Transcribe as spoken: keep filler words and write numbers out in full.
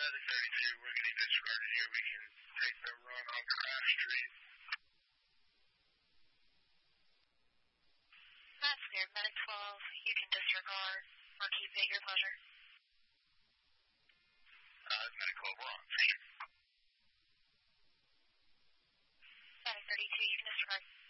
Medic thirty-two, we're getting disregarded here. We can take the run on Crash Street. That's clear. Medic twelve, you can disregard or keep it your pleasure. Uh, Medic twelve, we're on. Thank you. Medic thirty-two, you can disregard.